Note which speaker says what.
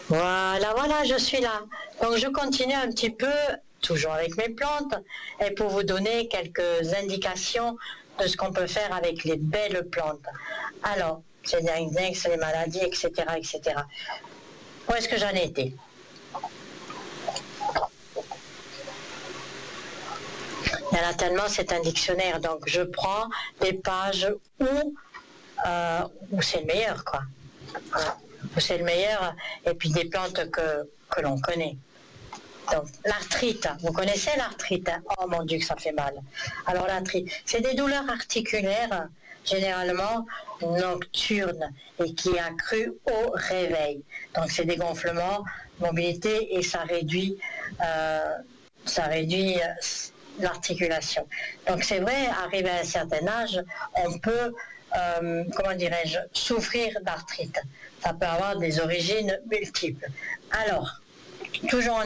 Speaker 1: Voilà, voilà, je suis là. Donc je continue un petit peu, toujours avec mes plantes, et pour vous donner quelques indications de ce qu'on peut faire avec les belles plantes. Alors, c'est les maladies, etc., etc. Où est-ce que j'en ai été? Il y en a tellement, c'est un dictionnaire, donc je prends des pages où c'est le meilleur, quoi. Voilà. Où c'est le meilleur, et puis des plantes que l'on connaît. Donc, l'arthrite, vous connaissez l'arthrite? Oh mon Dieu, que ça fait mal. Alors, l'arthrite, c'est des douleurs articulaires, généralement nocturnes, et qui accruent au réveil. Donc, c'est des gonflements, mobilité, et ça réduit l'articulation. Donc, c'est vrai, arrivé à un certain âge, on peut, comment dirais-je, souffrir d'arthrite. Ça peut avoir des origines multiples. Alors, toujours en